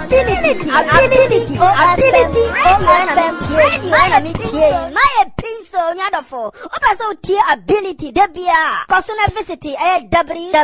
My pencil, not for. Opa so tea ability, Debia. Personal visit,